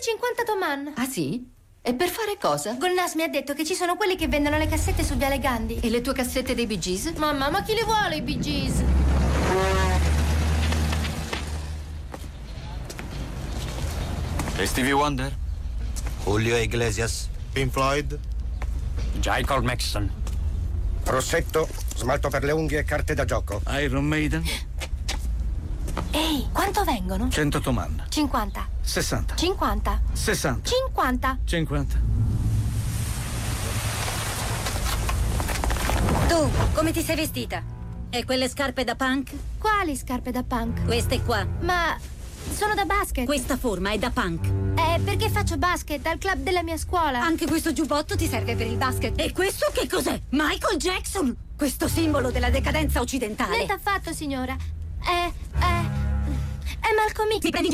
150 Toman. Ah sì? E per fare cosa? Golnas mi ha detto che ci sono quelli che vendono le cassette su Viale Gandhi. E le tue cassette dei Bee Gees? Mamma, ma chi le vuole i Bee Gees? E Stevie Wonder? Julio Iglesias. Pink Floyd. Michael Maxson. Rossetto, smalto per le unghie e carte da gioco. Iron Maiden? Ehi, quanto vengono? 100 Toman. 50. 60. 50. 60. 50. 50. Tu, come ti sei vestita? E quelle scarpe da punk? Quali scarpe da punk? Queste qua. Ma sono da basket. Questa forma è da punk. Perché faccio basket al club della mia scuola. Anche questo giubbotto ti serve per il basket. E questo che cos'è? Michael Jackson! Questo simbolo della decadenza occidentale. Niente affatto, signora. È Malcolm X. Mi prendi